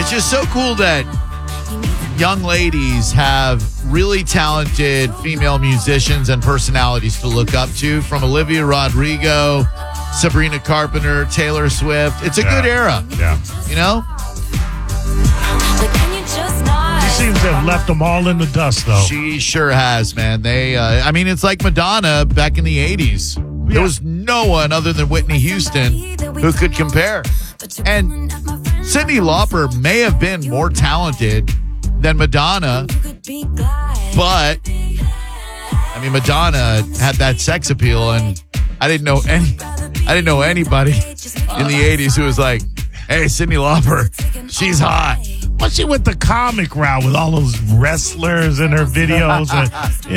It's just so cool that young ladies have really talented female musicians and personalities to look up to, from Olivia Rodrigo, Sabrina Carpenter, Taylor Swift. It's a good era. Yeah. You know? She seems to have left them all in the dust, though. She sure has, man. It's like Madonna back in the 80s. Yeah. There was no one other than Whitney Houston who could compare. And Cyndi Lauper may have been more talented than Madonna, but Madonna had that sex appeal, and I didn't know anybody in the 80s who was like, hey, Cyndi Lauper, she's hot. Well, she went the comic route with all those wrestlers in her videos. And,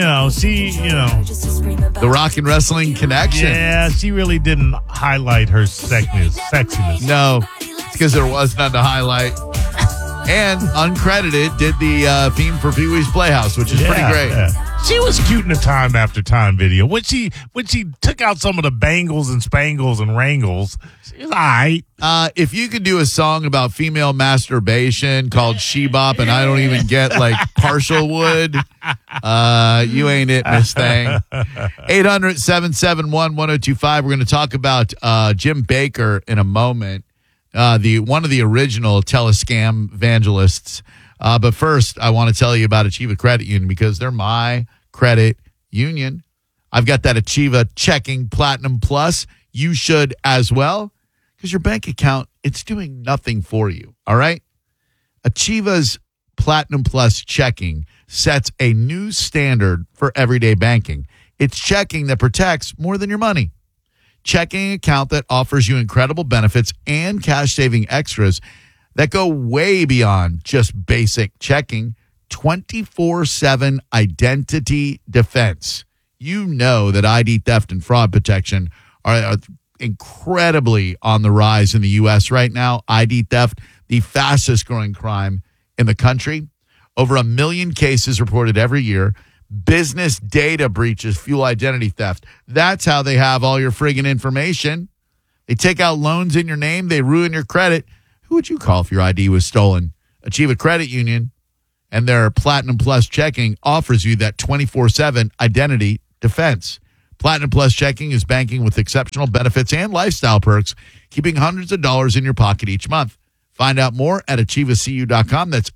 The Rock and Wrestling Connection. Yeah, she really didn't highlight her sexiness. No, it's because there was none to highlight. And uncredited did the theme for Pee-wee's Playhouse, which is pretty great. Yeah. She was cute in the Time After Time video. When she took out some of the bangles and spangles and wrangles, she was all right. If you could do a song about female masturbation called She-Bop, and I don't even get like partial wood, you ain't it, Miss Thing. 800-771-1025. We're going to talk about Jim Baker in a moment. One of the original telescam evangelists. But first, I want to tell you about Achieva Credit Union, because they're my credit union. I've got that Achieva Checking Platinum Plus. You should as well, because your bank account, it's doing nothing for you, all right? Achieva's Platinum Plus checking sets a new standard for everyday banking. It's checking that protects more than your money. Checking account that offers you incredible benefits and cash-saving extras that go way beyond just basic checking. 24/7 identity defense. You know that ID theft and fraud protection are incredibly on the rise in the U.S. right now. ID theft, the fastest growing crime in the country. Over 1 million cases reported every year. Business data breaches fuel identity theft. That's how they have all your friggin' information. They take out loans in your name. They ruin your credit. Who would you call if your ID was stolen? Achieva Credit Union and their Platinum Plus checking offers you that 24/7 identity defense. Platinum Plus checking is banking with exceptional benefits and lifestyle perks, keeping hundreds of dollars in your pocket each month. Find out more at achievacu.com. That's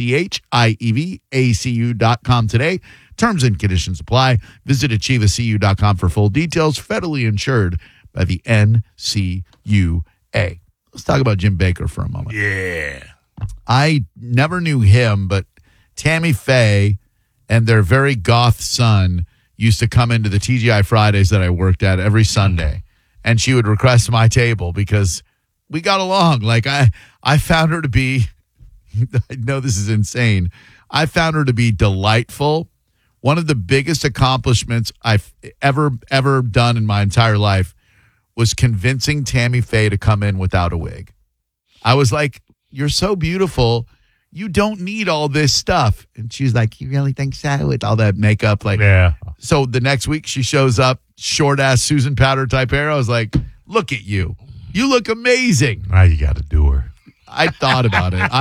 ACHIEVACU.com today. Terms and conditions apply. Visit achievacu.com for full details. Federally insured by the NCUA. Let's talk about Jim Baker for a moment. Yeah. I never knew him, but Tammy Faye and their very goth son used to come into the TGI Fridays that I worked at every Sunday, and she would request my table because we got along. Like I found her to be, I know this is insane, I found her to be delightful. One of the biggest accomplishments I've ever done in my entire life was convincing Tammy Faye to come in without a wig. I was like, you're so beautiful. You don't need all this stuff. And she's like, you really think so? With all that makeup. Like, yeah. So the next week she shows up, short ass Susan Powder type hair. I was like, look at you. You look amazing. Now you got to do her. I thought about it.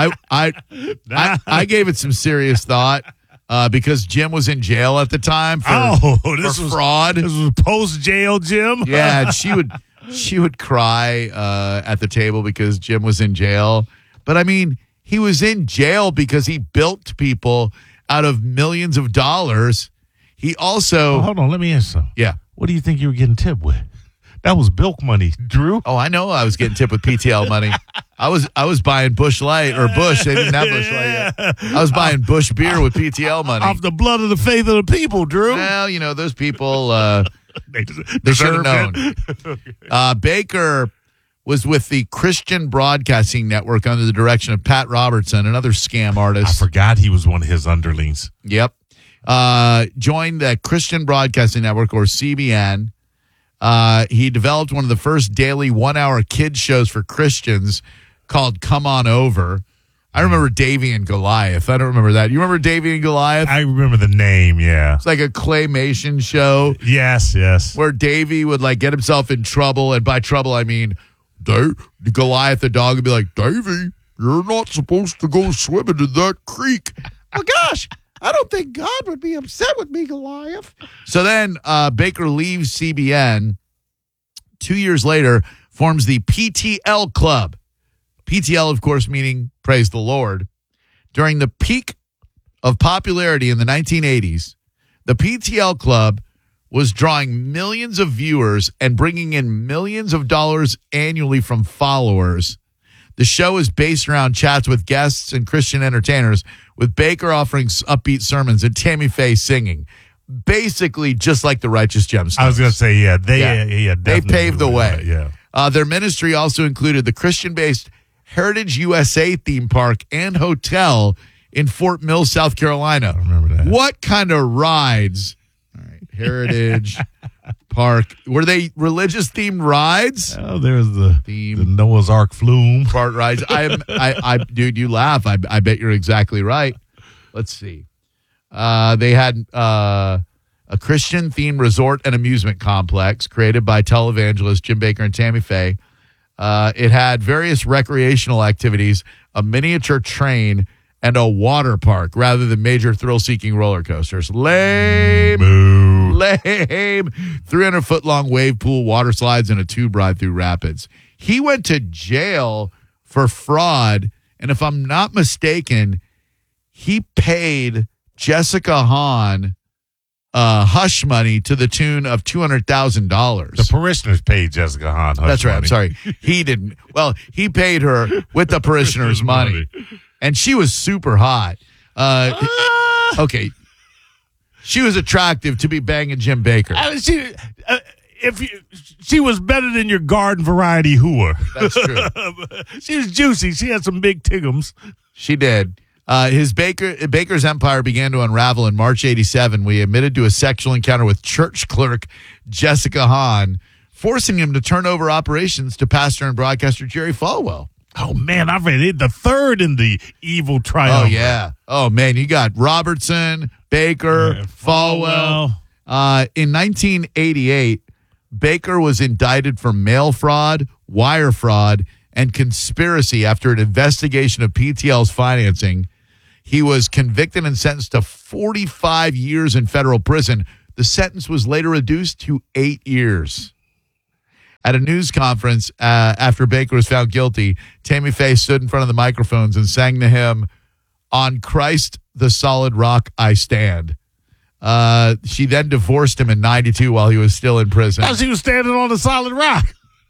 I gave it some serious thought. Because Jim was in jail at the time for fraud. This was post-jail Jim? Yeah, and she would cry at the table because Jim was in jail. But, I mean, he was in jail because he bilked people out of millions of dollars. He also... hold on, let me ask you something. Yeah. What do you think you were getting tipped with? That was bilk money, Drew. Oh, I know I was getting tipped with PTL money. I was buying Busch Light or Busch. They didn't have Busch Light yet. I was buying Busch beer with PTL money. Off the blood of the faith of the people, Drew. Well, you know, those people, they should have known. Baker was with the Christian Broadcasting Network under the direction of Pat Robertson, another scam artist. I forgot he was one of his underlings. Yep. Joined the Christian Broadcasting Network, or CBN. He developed one of the first daily 1-hour kids shows for Christians called Come On Over. I remember Davey and Goliath. I don't remember that. You remember Davey and Goliath? I remember the name, yeah. It's like a claymation show. Yes. Where Davey would like get himself in trouble. And by trouble, I mean, Goliath the dog would be like, Davey, You're not supposed to go swimming in that creek. Oh, gosh. I don't think God would be upset with me, Goliath. So then Baker leaves CBN. 2 years later, forms the PTL Club. PTL, of course, meaning praise the Lord. During the peak of popularity in the 1980s, the PTL Club was drawing millions of viewers and bringing in millions of dollars annually from followers. The show is based around chats with guests and Christian entertainers, with Baker offering upbeat sermons and Tammy Faye singing. Basically, just like the Righteous Gemstones. I was going to say, they paved the way. Yeah. Their ministry also included the Christian-based Heritage USA theme park and hotel in Fort Mill, South Carolina. I remember that. What kind of rides? All right, Heritage Park. Were they religious-themed rides? Oh, there's the Noah's Ark flume. Part rides. Dude, you laugh. I bet you're exactly right. Let's see. They had a Christian-themed resort and amusement complex created by televangelists Jim Bakker and Tammy Faye. It had various recreational activities, a miniature train, and a water park rather than major thrill-seeking roller coasters. Lame. Boo. Lame. 300-foot-long wave pool, water slides, and a tube ride through rapids. He went to jail for fraud, and if I'm not mistaken, he paid Jessica Hahn hush money to the tune of $200,000. The parishioners paid Jessica Hahn hush That's right. money. I'm sorry. He didn't. Well, he paid her with the parishioners' money. And she was super hot. Okay. She was attractive to be banging Jim Bakker. She was better than your garden variety hooer. That's true. She was juicy. She had some big tiggums. She did. Baker's empire began to unravel in March 87. We admitted to a sexual encounter with church clerk Jessica Hahn, forcing him to turn over operations to pastor and broadcaster Jerry Falwell. Oh, man, I've read it. The third in the evil triumph. Oh, yeah. Oh, man, you got Robertson, Baker, Falwell. In 1988, Baker was indicted for mail fraud, wire fraud, and conspiracy after an investigation of PTL's financing. He was convicted and sentenced to 45 years in federal prison. The sentence was later reduced to 8 years. At a news conference after Baker was found guilty, Tammy Faye stood in front of the microphones and sang the hymn, "On Christ the Solid Rock I Stand." She then divorced him in 92 while he was still in prison. She was standing on a solid rock.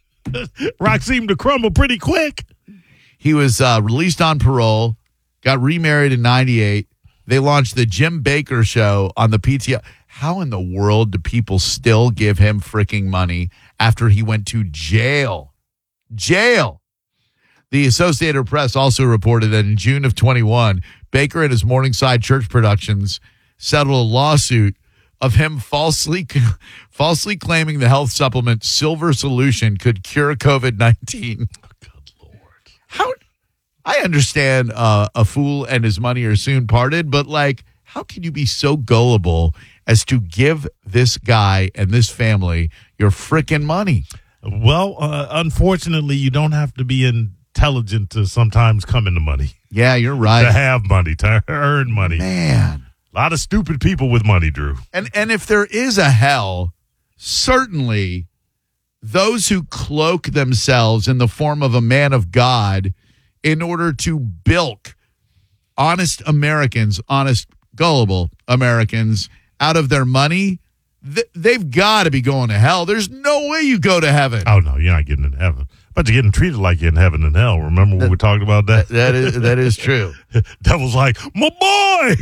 Rock seemed to crumble pretty quick. He was released on parole, got remarried in 98. They launched the Jim Bakker Show on the PTL. How in the world do people still give him freaking money after he went to jail? Jail. The Associated Press also reported that in June of 21, Baker and his Morningside Church Productions settled a lawsuit of him falsely claiming the health supplement Silver Solution could cure COVID-19. Good Lord. How? I understand a fool and his money are soon parted, but how can you be so gullible as to give this guy and this family your frickin' money? Well, unfortunately, you don't have to be intelligent to sometimes come into money. Yeah, you're right. To have money, to earn money. Man. A lot of stupid people with money, Drew. And if there is a hell, certainly those who cloak themselves in the form of a man of God in order to bilk honest Americans, honest, gullible Americans out of their money, they've got to be going to hell. There's no way you go to heaven. Oh, no, you're not getting into heaven. But you're getting treated like you're in heaven and hell. Remember when we talked about that? That is true. Devil's like, my boy!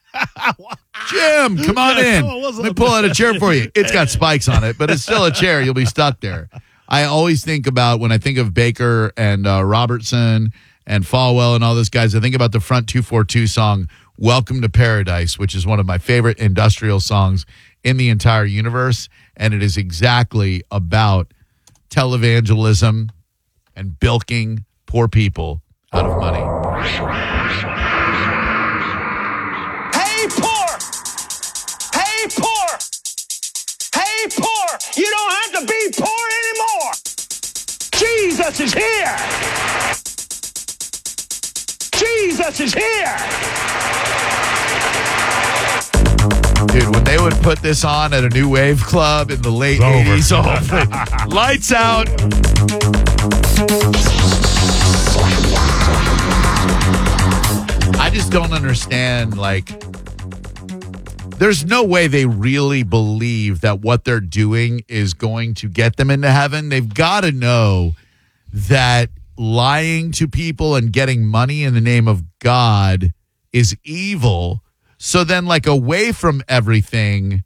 Jim, come on in. Let me pull out a chair for you. It's got spikes on it, but it's still a chair. You'll be stuck there. I always think about, when I think of Baker and Robertson and Falwell and all those guys, I think about the Front 242 song, Welcome to Paradise, which is one of my favorite industrial songs in the entire universe. And it is exactly about televangelism and bilking poor people out of money. Hey, poor! Hey, poor! Hey, poor! You don't have to be poor anymore! Jesus is here! Jesus is here. Dude, when they would put this on at a new wave club in the late It's 80s, lights out. I just don't understand, like, there's no way they really believe that what they're doing is going to get them into heaven. They've got to know that lying to people and getting money in the name of God is evil. So then, like, away from everything,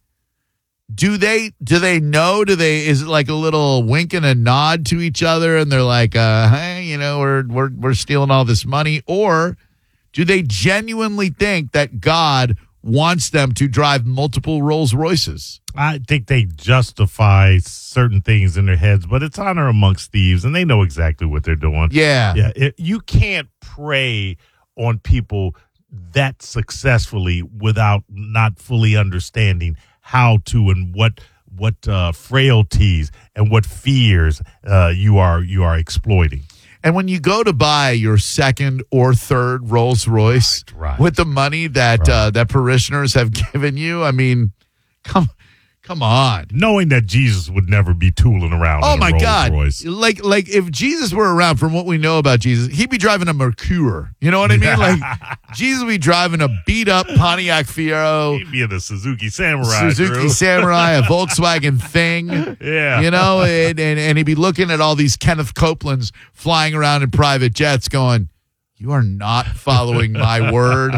do they know? Is it like a little wink and a nod to each other, and they're like, hey, you know, we're stealing all this money? Or do they genuinely think that God wants them to drive multiple Rolls Royces? I think they justify certain things in their heads, but it's honor amongst thieves, and they know exactly what they're doing. Yeah. You can't prey on people that successfully without not fully understanding how to and what frailties and what fears you are exploiting. And when you go to buy your second or third Rolls Royce Right. with the money that that parishioners have given you, I mean, come on. Knowing that Jesus would never be tooling around. Oh in a my Rolls God! Royce. Like if Jesus were around, from what we know about Jesus, he'd be driving a Mercure. You know what I mean? Like Jesus would be driving a beat up Pontiac Fiero, He'd be in the Suzuki Samurai. crew. Samurai, a Volkswagen Thing. Yeah. You know, and he'd be looking at all these Kenneth Copelands flying around in private jets, going, "You are not following my word."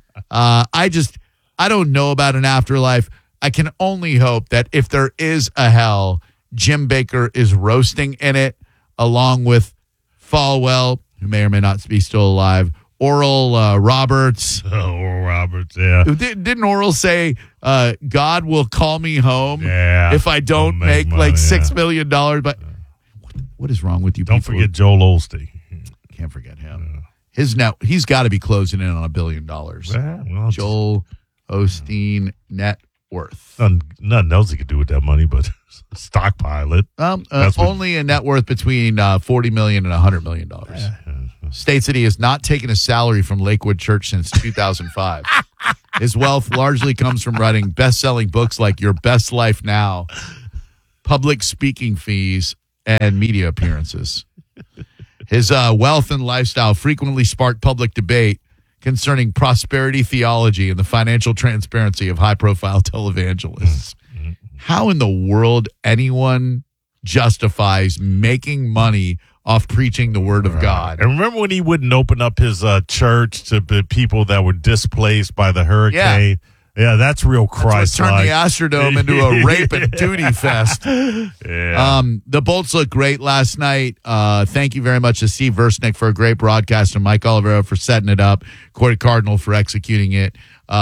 I don't know about an afterlife. I can only hope that if there is a hell, Jim Baker is roasting in it, along with Falwell, who may or may not be still alive, Oral Roberts. Oral Roberts, yeah. Didn't Oral say, God will call me home if I don't make money, like $6 million? But what is wrong with you Don't people? forget Joel Osteen. Can't forget him. He's got to be closing in on $1 billion. Yeah, well, Joel Osteen net worth. Nothing else he could do with that money but stockpile it. Only a net worth between $40 million and $100 million. States that he has not taken a salary from Lakewood Church since 2005. His wealth largely comes from writing best-selling books like Your Best Life Now, public speaking fees, and media appearances. His wealth and lifestyle frequently spark public debate concerning prosperity theology and the financial transparency of high-profile televangelists. How in the world anyone justifies making money off preaching the word of God? And remember when he wouldn't open up his church to the people that were displaced by the hurricane? Yeah, that's real Christ-like. Turned the Astrodome into a rape and duty fest. Yeah. The Bolts looked great last night. Thank you very much to Steve Versnick for a great broadcast and Mike Olivero for setting it up, Corey Cardinal for executing it.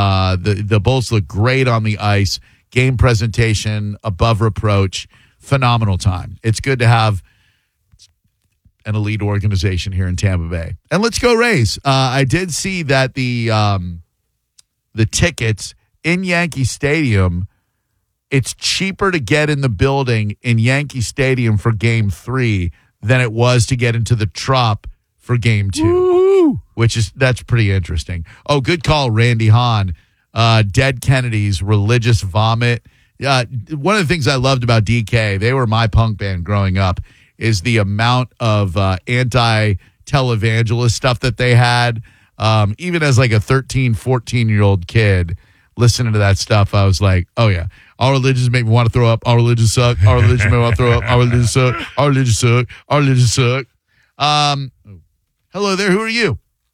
The Bolts look great on the ice. Game presentation, above reproach. Phenomenal time. It's good to have an elite organization here in Tampa Bay. And let's go Rays. I did see that the tickets in Yankee Stadium, it's cheaper to get in the building in Yankee Stadium for Game 3 than it was to get into the Trop for Game 2. Woo! That's pretty interesting. Oh, good call, Randy Hahn. Dead Kennedys, Religious Vomit. One of the things I loved about DK, they were my punk band growing up, is the amount of anti-televangelist stuff that they had. Even as like a 13, 14-year-old kid listening to that stuff, I was like, oh, yeah. Our religions make me want to throw up. Our religions suck. Our religions make me want to throw up. Our religions suck. Our religions suck. Our religions suck. Hello there. Who are you?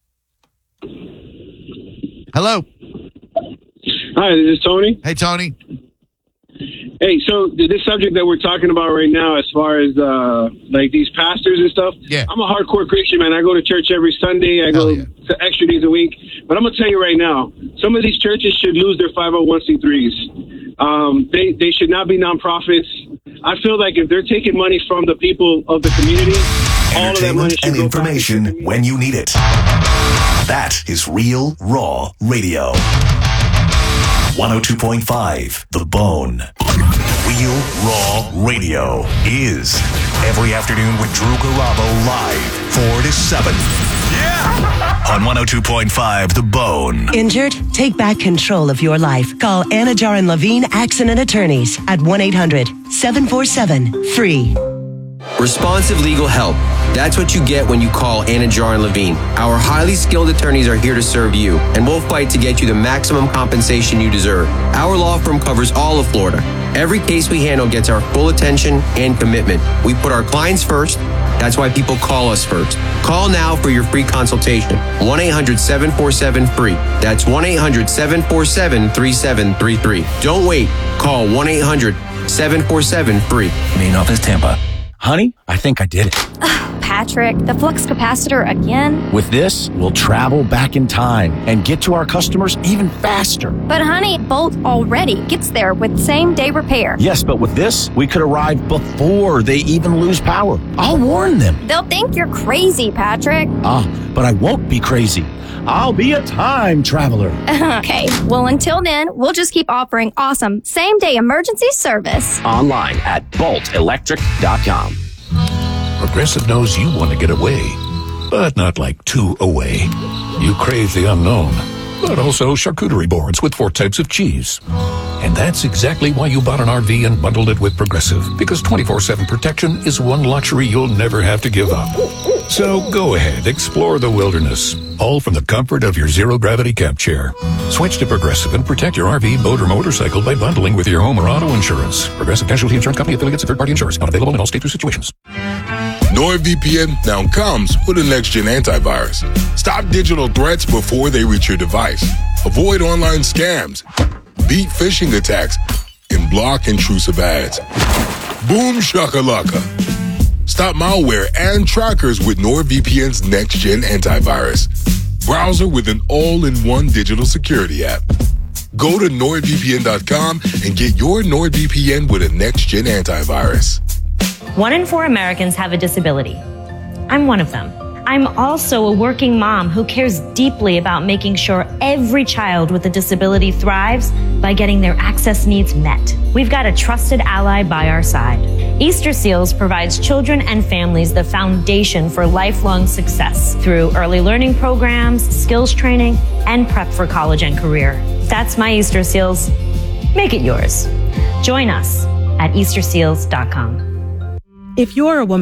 Hello. Hi, this is Tony. Hey, Tony. Hey, so this subject that we're talking about right now, as far as like these pastors and stuff, I'm a hardcore Christian, man. I go to church every Sunday. I go to extra days a week. But I'm going to tell you right now, some of these churches should lose their 501c3s. They should not be nonprofits. I feel like if they're taking money from the people of the community, all of that money should and go information back to when you need it. That is Real Raw Radio. 102.5 The Bone. Real Raw Radio is every afternoon with Drew Garabo live 4 to 7. Yeah! On 102.5 The Bone. Injured? Take back control of your life. Call Anajar and Levine Accident Attorneys at 1-800-747-FREE. Responsive legal help. That's what you get when you call Anajar and Levine. Our highly skilled attorneys are here to serve you, and we'll fight to get you the maximum compensation you deserve. Our law firm covers all of Florida. Every case we handle gets our full attention and commitment. We put our clients first. That's why people call us first. Call now for your free consultation. 1-800-747-FREE. That's 1-800-747-3733. Don't wait. Call 1-800-747-FREE. Main office, Tampa. Honey, I think I did it. Patrick, the flux capacitor again? With this, we'll travel back in time and get to our customers even faster. But honey, Bolt already gets there with same-day repair. Yes, but with this, we could arrive before they even lose power. I'll warn them. They'll think you're crazy, Patrick. But I won't be crazy. I'll be a time traveler. Okay, well, until then, we'll just keep offering awesome same-day emergency service. Online at boltelectric.com. Progressive knows you want to get away, but not like too away. You crave the unknown, but also charcuterie boards with 4 types of cheese. And that's exactly why you bought an RV and bundled it with Progressive, because 24/7 protection is one luxury you'll never have to give up. So go ahead, explore the wilderness, all from the comfort of your zero-gravity camp chair. Switch to Progressive and protect your RV, boat, or motorcycle by bundling with your home or auto insurance. Progressive Casualty Insurance Company, affiliates, and third-party insurers. Not available in all states or situations. NordVPN now comes with a next-gen antivirus. Stop digital threats before they reach your device. Avoid online scams. Beat phishing attacks. And block intrusive ads. Boom shakalaka. Stop malware and trackers with NordVPN's next-gen antivirus. Browser with an all-in-one digital security app. Go to NordVPN.com and get your NordVPN with a next-gen antivirus. 1 in 4 Americans have a disability. I'm one of them. I'm also a working mom who cares deeply about making sure every child with a disability thrives by getting their access needs met. We've got a trusted ally by our side. Easter Seals provides children and families the foundation for lifelong success through early learning programs, skills training, and prep for college and career. That's my Easter Seals. Make it yours. Join us at easterseals.com. If you're a woman